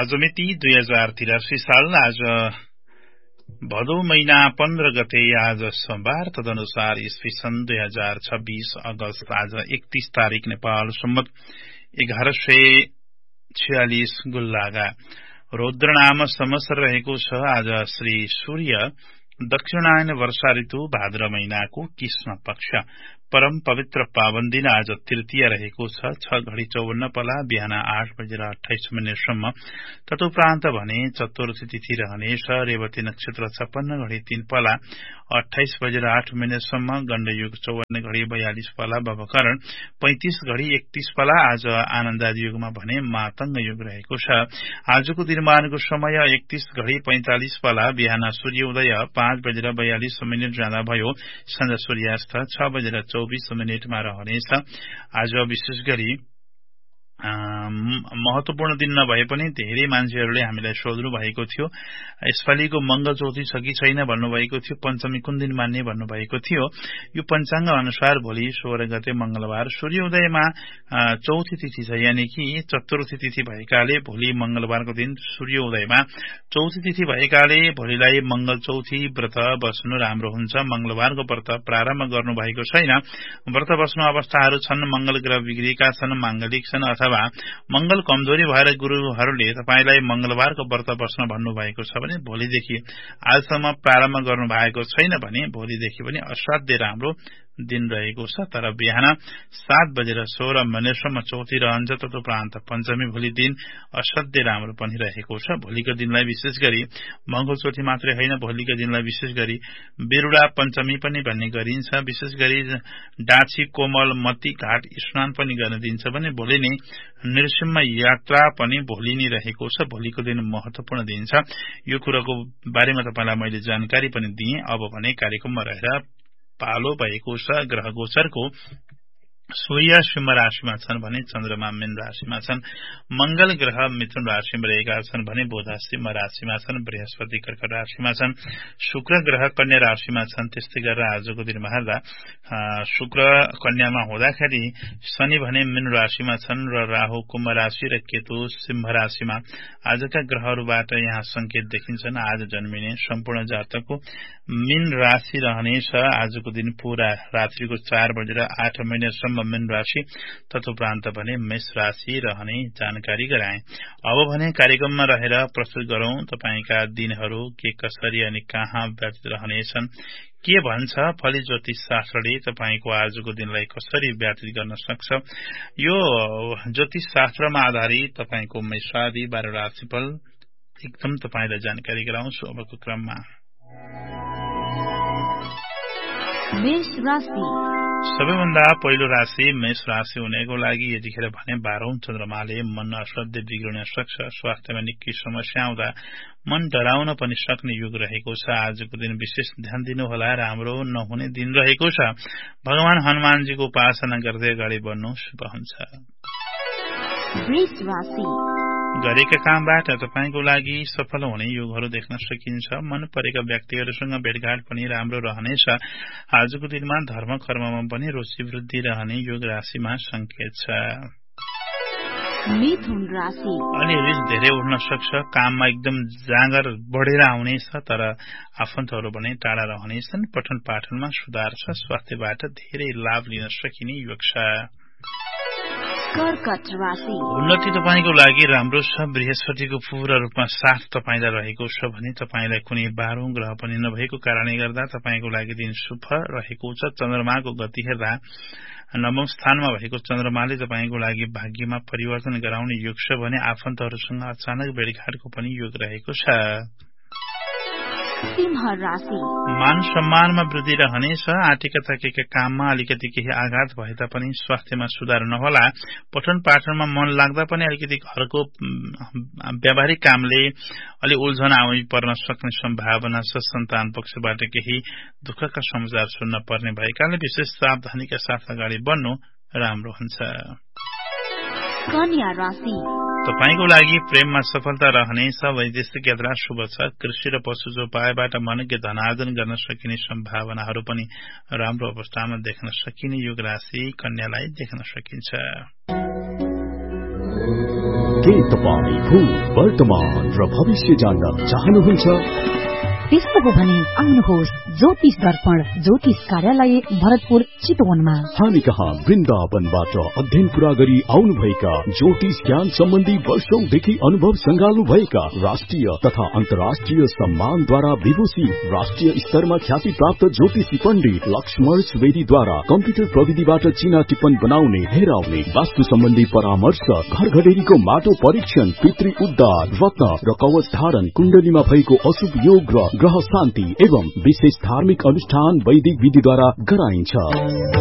आज मिति 2083 साल आज भदौ महिना 15 गते आज सोमबार तदनुसार ईस्वी सन् 2026 अगस्त आज 31 तारिक नेपाल सम्मत 1146 गुल्लागा रौद्रनाम संवत्सर रहेको छ। आज श्री सूर्य दक्षिणायन वर्षा ऋतु भाद्र महिनाको कृष्ण पक्ष परम पवित्र पावन दिन आज तृतीय रहेको छ। 6:54 पला बिहान 8:28 तदुपरान्त भने चतुर्थी तिथि रहनेछ। रेवती नक्षत्र 56:03 पला 28:08 गण्डयुग 54:42 पला बभकरण 35:31 पला आज आनन्दादि युगमा भने मातंग युग रहेको छ। आजको दिनमानको समय 31:45 पला बिहान सूर्योदय 5:42 जाँदा भयो। सन्ज सूर्यास्त 6:24 रहनेछ। आज विशेष गरी महत्वपूर्ण दिन नभए पनि धेरै मान्छेहरूले हामीलाई सोध्नु भएको थियो यसपालिको मंगल चौथी छ कि छैन भन्नुभएको थियो। पञ्चमी कुन दिन मान्ने भन्नुभएको थियो। यो पञ्चाङ्ग अनुसार भोलि 16 गते मंगलबार सूर्योदयमा चौथी तिथि छ, यानि कि चतुर्थी तिथि भएकाले भोलि मंगलबारको दिन सूर्योदयमा चौथी तिथि भएकाले भोलिलाई मंगल चौथी व्रत बस्नु राम्रो हुन्छ। मंगलबारको व्रत प्रारम्भ गर्नु भएको छैन, व्रत बस्नु अवस्थाहरू छन्, मंगल ग्रह बिग्रेका छन्, मांगलिक छन् अथवा मंगल कमजोरी भएर गुरुहरूले तपाईलाई मंगलबारको व्रत बस्न भन्नुभएको छ भने भोलिदेखि आजसम्म प्रारम्भ गर्नु भएको छैन भने भोलिदेखि पनि असाध्यै राम्रो दिन रहेको छ। तर बिहान 7:16 चौथी रहन्छ। तदुपरान्त पञ्चमी भोलि दिन असाध्यै राम्रो पनि रहेको छ। भोलिको दिनलाई विशेष गरी मंगल चौथी मात्रै होइन, भोलिको दिनलाई विशेष गरी बिरुडा पञ्चमी पनि भन्ने गरिन्छ। विशेष गरी डाँची कोमल मती घाट स्नान पनि गर्न दिन्छ भने भोलि नै नृसिंह यात्रा पनि भोलि नै रहेको छ। भोलिको दिन महत्वपूर्ण दिन छ। यो कुराको बारेमा तपाईलाई मैले जानकारी पनि दिएँ। अब भने कार्यक्रममा रहेर पालो भएको छ ग्रह गोचरको। सूर्य सिंह राशिमा छन् भने चन्द्रमा मीन राशिमा छन्, मंगल ग्रह मिथुन राशिमा रहेका छन् भने बुध सिंह राशिमा छन्, बृहस्पति कर्कट राशिमा छन्, शुक्र ग्रह कन्या राशिमा छन्। त्यस्तै गरेर आजको दिनमा हेर्दा शुक्र कन्यामा हुँदाखेरि शनि भने मीन राशिमा छन् र राहु कुम्भ राशि र केतु सिंह राशिमा। आजका ग्रहहरूबाट यहाँ संकेत देखिन्छन्। आज जन्मिने सम्पूर्ण जातकको मीन राशि रहनेछ। आजको दिन पूरा रात्रिको 4:08 मीन राशि, तदुपरान्त भने मेष राशि रहने जानकारी गराए। अब भने कार्यक्रममा रहेर प्रस्तुत गरौं तपाईका दिनहरू के कसरी अनि कहाँ व्यतीत रहनेछन्, के भन्छ फली ज्योतिष शास्त्रले तपाईको आजको दिनलाई कसरी व्यतीत गर्न सक्छ। यो ज्योतिष शास्त्रमा आधारित तपाईको मेषादि 12 राशिफल एकदम तपाईलाई जानकारी गराउँछु अबको क्रममा। मेष राशि सबैभन्दा पहिलो राशि मेष राशि हुनेको लागि यतिखेर भने 12औं चन्द्रमाले मन असाध्यै बिग्रन सक्छ। स्वास्थ्यमा निकै समस्या आउँदा मन डराउन पनि सक्ने युग रहेको छ। आजको दिन विशेष ध्यान दिनुहोला, राम्रो नहुने दिन रहेको छ। भगवान हनुमानजीको उपासना गर्दै अगाडि बढ्नु शुभ हुन्छ। गरेका कामबाट तपाईको लागि सफल हुने योगहरू देख्न सकिन्छ। मन परेका व्यक्तिहरूसँग भेटघाट पनि राम्रो रहनेछ। आजको दिनमा धर्म कर्ममा पनि रुचि वृद्धि रहने योग राशिमा संकेत छ। मिथुन राशि अलि रिस धेरै उठ्न सक्छ। काममा एकदम जाँगर बढेर आउनेछ, तर आफन्तहरू भने टाढा रहनेछन्। पठन पाठनमा सुधार छ। स्वास्थ्यबाट धेरै लाभ लिन सकिने योग छ। कर्कट राशि उन्नति तपाईको लागि राम्रो छ। बृहस्पतिको पूर्ण रूपमा साथ तपाईलाई रहेको छ भने तपाईलाई कुनै 12औं ग्रह पनि नभएको कारणले गर्दा तपाईको लागि दिन शुभ रहेको छ। चन्द्रमाको गति हेर्दा 9औं स्थानमा भएको चन्द्रमाले तपाईको लागि भाग्यमा परिवर्तन गराउने योग छ भने आफन्तहरूसँग अचानक भेटघाटको पनि योग रहेको छ। सिंह राशि मान सम्मानमा वृद्धि रहनेछ। आँटेका ताकेका काममा अलिकति केही आघात भए तापनि स्वास्थ्यमा सुधार नहोला। पठन पाठनमा मन लाग्दा पनि अलिकति घरको व्यावहारिक कामले अलि उल्झन आइ पर्न सक्ने सम्भावना छ। सन्तान पक्षबाट केही दुःखका समाचार सुन्न पर्ने भएकाले विशेष सावधानीका साथ अगाडि बढ्नु राम्रो हुन्छ। कन्या राशि तपाईको लागि प्रेममा सफलता रहनेछ। वैदेशिक यात्रा शुभ छ। कृषि र पशु उपायबाट मनज्ञ धनार्जन गर्न सकिने सम्भावनाहरू पनि राम्रो अवस्थामा देख्न सकिने योग राशि कन्यालाई देख्न सकिन्छ। के तपाईँ भूत, वर्तमान र भविष्य जान्न चाहनुहुन्छ? त्यस्तो हो भने आउनुहोस् ज्योतिष दर्पण ज्योतिष कार्यालय भरतपुर चितवनमा। हामी कहाँ वृन्दावनबाट अध्ययन पूरा गरी आउनुभएका ज्योतिष ज्ञान सम्बन्धी वर्षौंदेखि अनुभव संगाल्नु भएका राष्ट्रिय तथा अन्तर्राष्ट्रिय सम्मानद्वारा विभूषित राष्ट्रिय स्तरमा ख्याति प्राप्त ज्योतिषी पण्डित लक्ष्मण सुवेदीद्वारा कम्प्युटर प्रविधिबाट चिना टिप्पण बनाउने, हेराउने, वास्तु सम्बन्धी परामर्श, घर घडेरीको माटो परीक्षण, पितृ उद्धार, रत्न र कवच धारण, कुण्डलीमा भएको अशुभ योग र ग्रह शान्ति एवं विशेष धार्मिक अनुष्ठान वैदिक विधिद्वारा गराइन्छ।